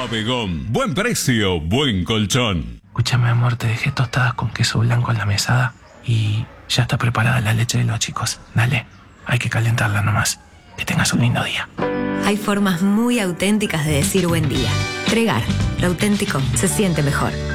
Bodegón. Buen precio, buen colchón. Escúchame, amor, te dejé tostadas con queso blanco en la mesada y ya está preparada la leche de los chicos. Dale, hay que calentarla nomás. Que tengas un lindo día. Hay formas muy auténticas de decir buen día. Tregar, lo auténtico se siente mejor.